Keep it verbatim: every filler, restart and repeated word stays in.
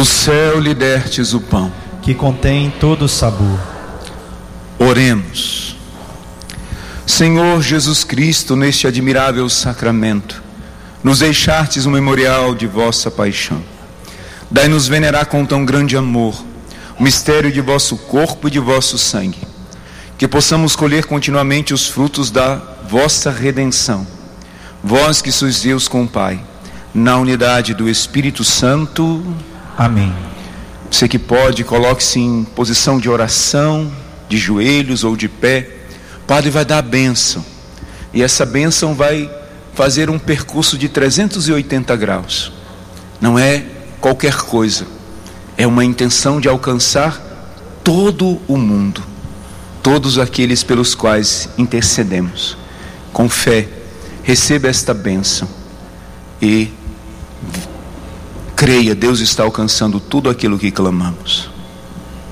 Do céu lhe destes o pão, que contém todo o sabor. Oremos. Senhor Jesus Cristo, neste admirável sacramento, nos deixastes um memorial de vossa paixão. Dai-nos venerar com tão grande amor o mistério de vosso corpo e de vosso sangue, que possamos colher continuamente os frutos da vossa redenção. Vós que sois Deus com o Pai, na unidade do Espírito Santo. Amém. Você que pode, coloque-se em posição de oração, de joelhos ou de pé. O Padre vai dar a bênção, e essa bênção vai fazer um percurso de trezentos e oitenta graus. Não é qualquer coisa, é uma intenção de alcançar todo o mundo, todos aqueles pelos quais intercedemos. Com fé, receba esta bênção e creia, Deus está alcançando tudo aquilo que clamamos.